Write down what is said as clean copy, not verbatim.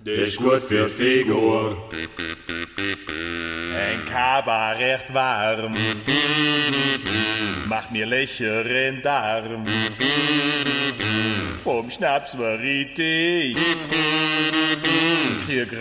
Das ist gut für die Figur. Ein Kabarett warm, macht mir Löcher in Darm. Vom Schnaps war ich dicht, krieg